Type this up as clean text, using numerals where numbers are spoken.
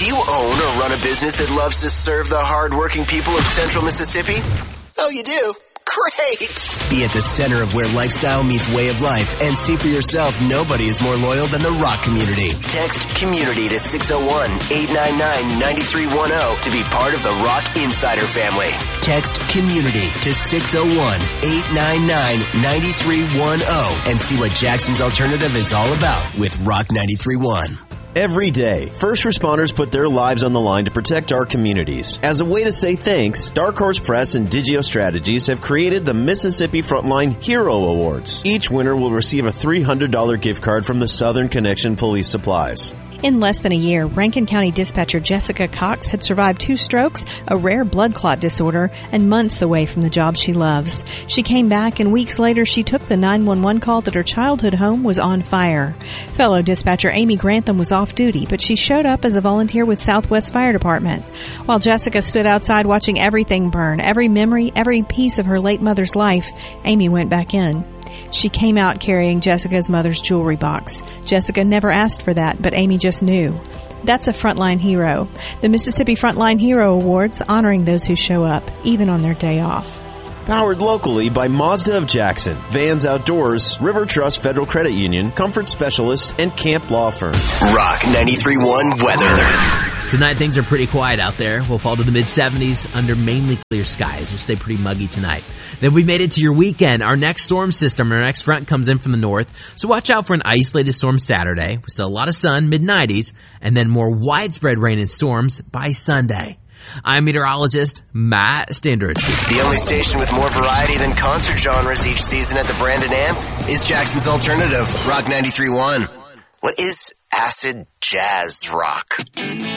you own or run a business that loves to serve the hard-working people of Central Mississippi? Oh, you do? Great! Be at the center of where lifestyle meets way of life and see for yourself nobody is more loyal than the Rock community. Text community to 601-899-9310 to be part of the Rock Insider family. Text community to 601-899-9310 and see what Jackson's Alternative is all about with Rock 93.1. Every day, first responders put their lives on the line to protect our communities. As a way to say thanks, Dark Horse Press and Digio Strategies have created the Mississippi Frontline Hero Awards. Each winner will receive a $300 gift card from the Southern Connection Police Supplies. In less than a year, Rankin County dispatcher Jessica Cox had survived 2 strokes, a rare blood clot disorder, and months away from the job she loves. She came back, and weeks later she took the 911 call that her childhood home was on fire. Fellow dispatcher Amy Grantham was off duty, but she showed up as a volunteer with Southwest Fire Department. While Jessica stood outside watching everything burn, every memory, every piece of her late mother's life, Amy went back in. She came out carrying Jessica's mother's jewelry box. Jessica never asked for that, but Amy just knew. That's a frontline hero. The Mississippi Frontline Hero Awards, honoring those who show up, even on their day off. Powered locally by Mazda of Jackson, Vans Outdoors, River Trust Federal Credit Union, Comfort Specialist, and Camp Law Firm. Rock 93.1 weather. Tonight, things are pretty quiet out there. We'll fall to the mid-70s under mainly clear skies. We'll stay pretty muggy tonight. Then we made it to your weekend. Our next storm system, our next front comes in from the north. So watch out for an isolated storm Saturday. With still a lot of sun, mid-90s, and then more widespread rain and storms by Sunday. I'm meteorologist Matt Standridge. The only station with more variety than concert genres each season at the Brandon Amp is Jackson's Alternative, Rock 93.1. What is acid jazz rock?